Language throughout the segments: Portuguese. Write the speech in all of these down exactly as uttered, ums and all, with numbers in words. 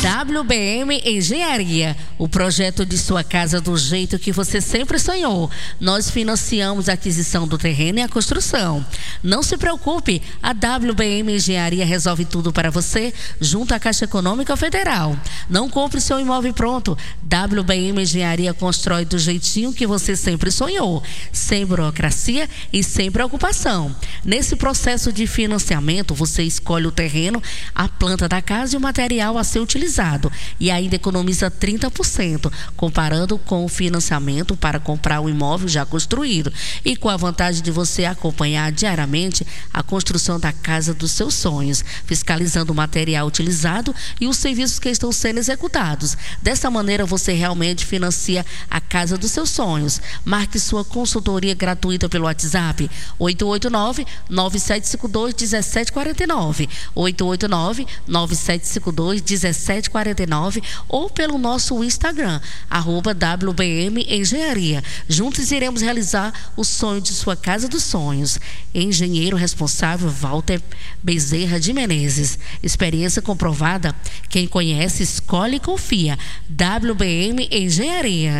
W B M Engenharia, o projeto de sua casa do jeito que você sempre sonhou. Nós financiamos a aquisição do terreno e a construção. Não se preocupe, a W B M Engenharia resolve tudo para você, junto à Caixa Econômica Federal. Não compre seu imóvel pronto. W B M Engenharia constrói do jeitinho que você sempre sonhou, sem burocracia e sem preocupação. Nesse processo de financiamento, você escolhe o terreno, a planta da casa e o material a ser utilizado e ainda economiza trinta por cento, comparando com o financiamento para comprar o imóvel já construído, e com a vantagem de você acompanhar diariamente a construção da casa dos seus sonhos, fiscalizando o material utilizado e os serviços que estão sendo executados. Dessa maneira, você realmente financia a casa dos seus sonhos. Marque sua consultoria gratuita pelo WhatsApp oito oito nove, nove sete cinco dois, um sete quatro nove, oito oito nove, nove sete cinco dois, um sete quatro nove, ou pelo nosso Instagram, arroba W B M Engenharia. Juntos iremos realizar o sonho de sua casa dos sonhos. Engenheiro responsável Walter Bezerra de Menezes. Experiência comprovada. Quem conhece, escolhe e confia. W B M Engenharia.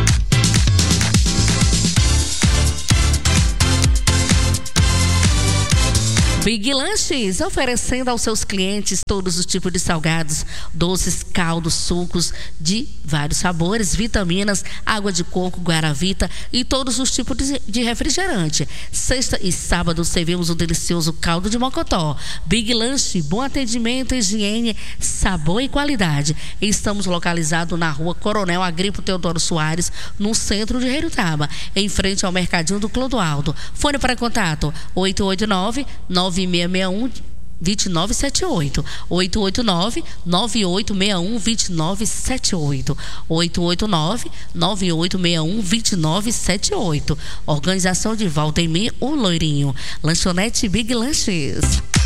Big Lanches, oferecendo aos seus clientes todos os tipos de salgados, doces, caldos, sucos de vários sabores, vitaminas, água de coco, guaravita e todos os tipos de refrigerante. Sexta e sábado servimos o delicioso caldo de mocotó. Big Lanche, bom atendimento, higiene, sabor e qualidade. Estamos localizados na rua Coronel Agripo Teodoro Soares, no centro de Reiutaba, em frente ao Mercadinho do Clodoaldo. Fone para contato oito oito nove, nove seis seis um, dois nove sete oito, oito oito nove, nove oito seis um, dois nove sete oito, oito oito nove, nove oito seis um, dois nove sete oito. Organização de Valdemir, o Loirinho. Lanchonete Big Lanches.